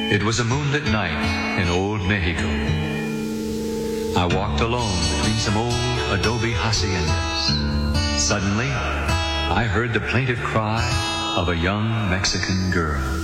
It was a moonlit night in old Mexico. I walked alone between some old adobe haciendas. Suddenly, I heard the plaintive cry of a young Mexican girl.